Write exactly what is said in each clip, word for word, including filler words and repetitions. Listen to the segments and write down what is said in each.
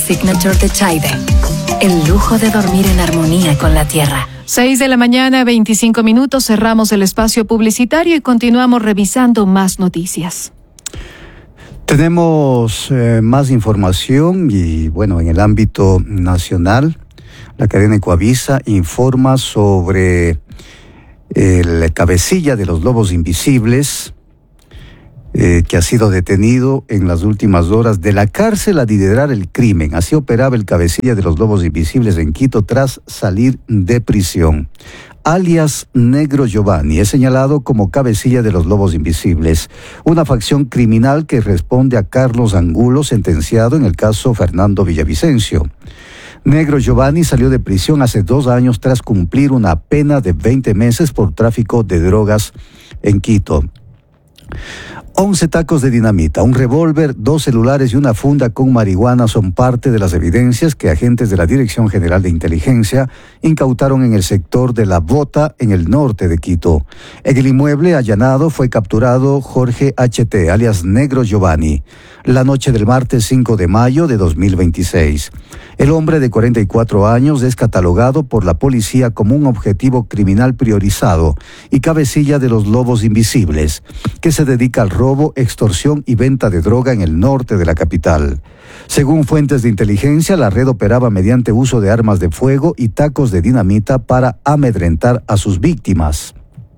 Signature de Chaide. El lujo de dormir en armonía con la tierra. seis de la mañana, veinticinco minutos, cerramos el espacio publicitario y continuamos revisando más noticias. Tenemos eh, más información y bueno, en el ámbito nacional, la cadena Ecuavisa informa sobre el cabecilla de los lobos invisibles eh, que ha sido detenido en las últimas horas de la cárcel a liderar el crimen. Así operaba el cabecilla de los lobos invisibles en Quito tras salir de prisión. Alias Negro Giovanni es señalado como cabecilla de los Lobos Invisibles, una facción criminal que responde a Carlos Angulo, sentenciado en el caso Fernando Villavicencio. Negro Giovanni salió de prisión hace dos años tras cumplir una pena de veinte meses por tráfico de drogas en Quito. once tacos de dinamita, un revólver, dos celulares y una funda con marihuana son parte de las evidencias que agentes de la Dirección General de Inteligencia incautaron en el sector de La Bota, en el norte de Quito. En el inmueble allanado fue capturado Jorge H T, alias Negro Giovanni, la noche del martes cinco de mayo de dos mil veintiséis. El hombre de cuarenta y cuatro años es catalogado por la policía como un objetivo criminal priorizado y cabecilla de los Lobos Invisibles, que se dedica al robo, extorsión y venta de droga en el norte de la capital. Según fuentes de inteligencia, la red operaba mediante uso de armas de fuego y tacos de dinamita para amedrentar a sus víctimas.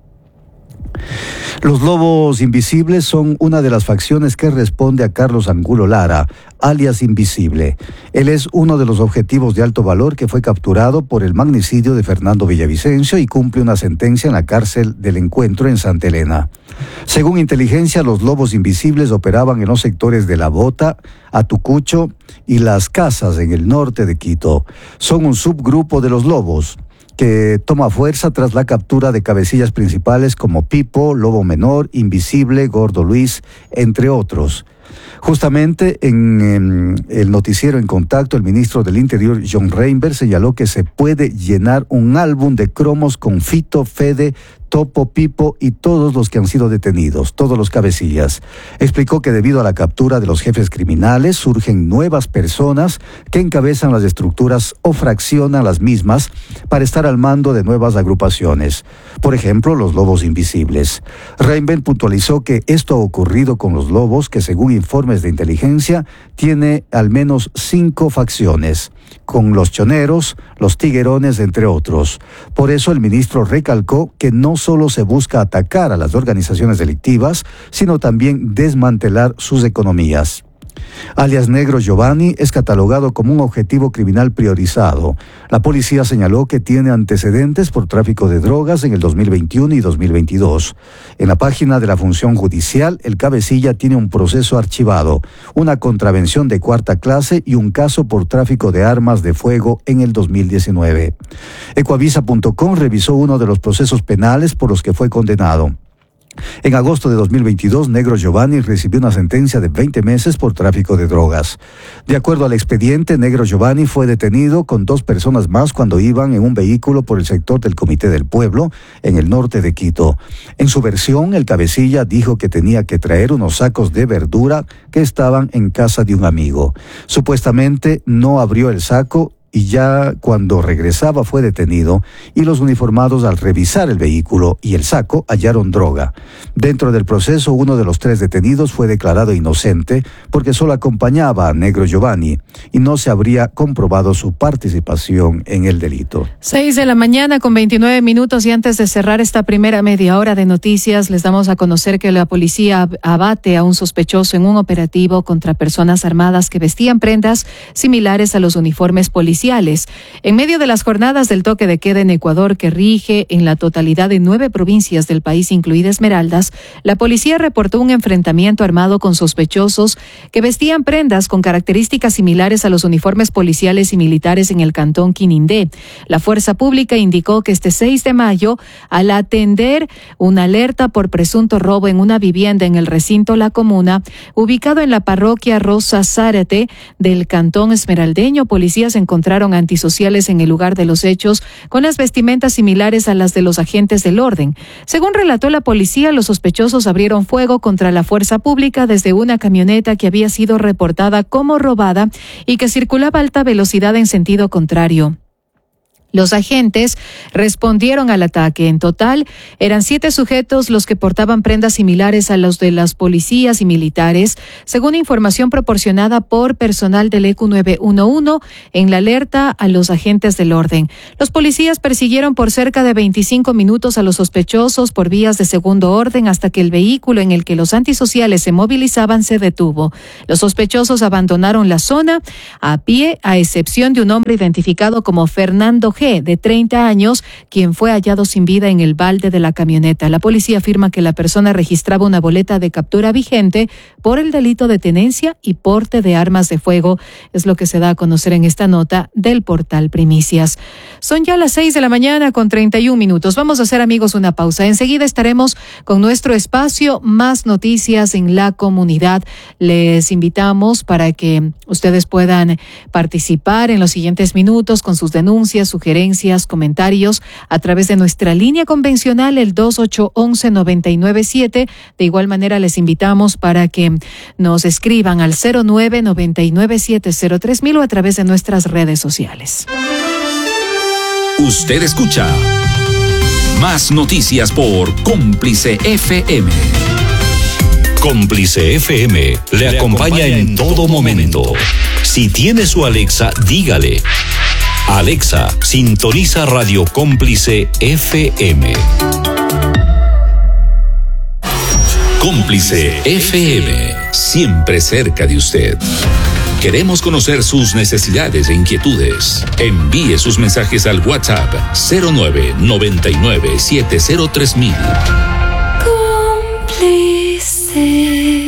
Los Lobos Invisibles son una de las facciones que responde a Carlos Angulo Lara, alias Invisible. Él es uno de los objetivos de alto valor que fue capturado por el magnicidio de Fernando Villavicencio y cumple una sentencia en la cárcel del Encuentro en Santa Elena. Según inteligencia, los Lobos Invisibles operaban en los sectores de La Bota, Atucucho y Las Casas en el norte de Quito. Son un subgrupo de los Lobos, que toma fuerza tras la captura de cabecillas principales como Pipo, Lobo Menor, Invisible, Gordo Luis, entre otros. Justamente en, en el noticiero En Contacto, el ministro del Interior, John Reinberg, señaló que se puede llenar un álbum de cromos con Fito, Fede, Topo, Pipo y todos los que han sido detenidos, todos los cabecillas. Explicó que debido a la captura de los jefes criminales surgen nuevas personas que encabezan las estructuras o fraccionan las mismas para estar al mando de nuevas agrupaciones. Por ejemplo, los Lobos Invisibles. Reinben puntualizó que esto ha ocurrido con los Lobos, que según informes de inteligencia tiene al menos cinco facciones, con los Choneros, los Tiguerones, entre otros. Por eso el ministro recalcó que no solo se busca atacar a las organizaciones delictivas, sino también desmantelar sus economías. Alias Negro Giovanni es catalogado como un objetivo criminal priorizado. La policía señaló que tiene antecedentes por tráfico de drogas en el dos mil veintiuno y dos mil veintidós. En la página de la función judicial, el cabecilla tiene un proceso archivado, una contravención de cuarta clase y un caso por tráfico de armas de fuego en el dos mil diecinueve. Ecuavisa punto com revisó uno de los procesos penales por los que fue condenado. En agosto de dos mil veintidós, Negro Giovanni recibió una sentencia de veinte meses por tráfico de drogas. De acuerdo al expediente, Negro Giovanni fue detenido con dos personas más cuando iban en un vehículo por el sector del Comité del Pueblo, en el norte de Quito. En su versión, el cabecilla dijo que tenía que traer unos sacos de verdura que estaban en casa de un amigo. Supuestamente no abrió el saco y ya cuando regresaba fue detenido, y los uniformados, al revisar el vehículo y el saco, hallaron droga. Dentro del proceso, uno de los tres detenidos fue declarado inocente porque solo acompañaba a Negro Giovanni y no se habría comprobado su participación en el delito. seis de la mañana con veintinueve minutos, y antes de cerrar esta primera media hora de noticias, les damos a conocer que la policía abate a un sospechoso en un operativo contra personas armadas que vestían prendas similares a los uniformes policiales. En medio de las jornadas del toque de queda en Ecuador, que rige en la totalidad de nueve provincias del país, incluida Esmeraldas, la policía reportó un enfrentamiento armado con sospechosos que vestían prendas con características similares a los uniformes policiales y militares en el cantón Quinindé. La fuerza pública indicó que este seis de mayo, al atender una alerta por presunto robo en una vivienda en el recinto La Comuna, ubicado en la parroquia Rosa Zárate del cantón esmeraldeño, policías encontraron encontraron antisociales en el lugar de los hechos con las vestimentas similares a las de los agentes del orden. Según relató la policía, los sospechosos abrieron fuego contra la fuerza pública desde una camioneta que había sido reportada como robada y que circulaba a alta velocidad en sentido contrario. Los agentes respondieron al ataque. En total, eran siete sujetos los que portaban prendas similares a los de las policías y militares, según información proporcionada por personal del E Q nueve uno uno en la alerta a los agentes del orden. Los policías persiguieron por cerca de veinticinco minutos a los sospechosos por vías de segundo orden hasta que el vehículo en el que los antisociales se movilizaban se detuvo. Los sospechosos abandonaron la zona a pie, a excepción de un hombre identificado como Fernando G, de treinta años, quien fue hallado sin vida en el balde de la camioneta. La policía afirma que la persona registraba una boleta de captura vigente por el delito de tenencia y porte de armas de fuego. Es lo que se da a conocer en esta nota del portal Primicias. Son ya las seis de la mañana con treinta y un minutos. Vamos a hacer, amigos, una pausa. Enseguida estaremos con nuestro espacio Más Noticias en la Comunidad. Les invitamos para que ustedes puedan participar en los siguientes minutos con sus denuncias, sugerencias, comentarios a través de nuestra línea convencional, el dos ocho uno uno nueve nueve siete. De igual manera, les invitamos para que nos escriban al cero nueve nueve nueve siete cero tres mil o a través de nuestras redes sociales. Usted escucha Más Noticias por Cómplice F M. Cómplice F M le acompaña en todo momento. Si tiene su Alexa, dígale: Alexa, sintoniza Radio Cómplice F M. Cómplice F M, siempre cerca de usted. Queremos conocer sus necesidades e inquietudes. Envíe sus mensajes al WhatsApp cero nueve nueve nueve siete cero tres mil. Cómplice.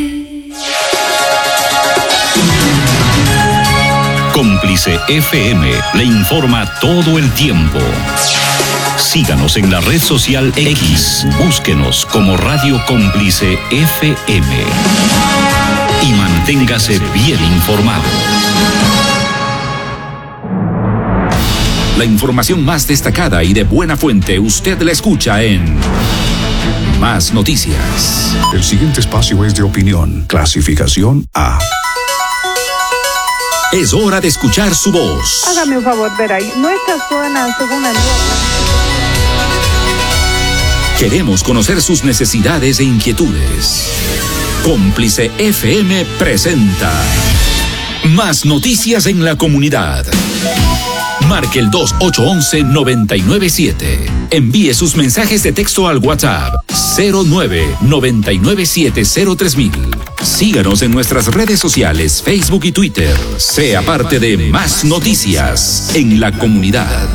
Cómplice F M le informa todo el tiempo. Síganos en la red social X. Búsquenos como Radio Cómplice F M. Y manténgase bien informado. La información más destacada y de buena fuente usted la escucha en Más Noticias. El siguiente espacio es de opinión. Clasificación A. Es hora de escuchar su voz. Hágame un favor, Veray. Nuestra zona, según la Queremos conocer sus necesidades e inquietudes. Cómplice F M presenta Más Noticias en la Comunidad. Marque el dos ocho uno uno nueve nueve siete. Envíe sus mensajes de texto al WhatsApp cero nueve nueve nueve siete cero tres mil. Síganos en nuestras redes sociales, Facebook y Twitter. Sea parte de Más Noticias en la Comunidad.